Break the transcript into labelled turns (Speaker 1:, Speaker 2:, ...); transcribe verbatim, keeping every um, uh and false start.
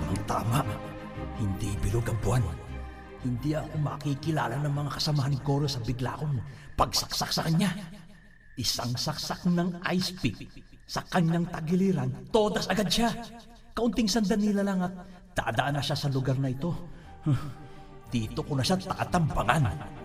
Speaker 1: Tamang-tama. Hindi bilog ang buwan. Hindi ako makikilala ng mga kasamahan ni Goro sa bigla kong pagsaksak sa kanya. Isang saksak ng ice pick sa kanyang tagiliran, todas agad siya. Kaunting sandanila lang at dadaan na siya sa lugar na ito. Dito ko na siya tatampangan.